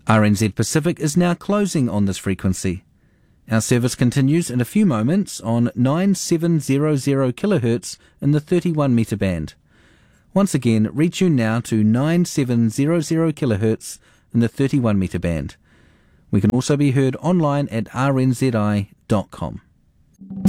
RNZ Pacific is now closing on this frequency. Our service continues in a few moments on 9700 kHz in the 31 metre band. Once again, retune now to 9700 kHz in the 31 metre band. We can also be heard online at rnzi.com.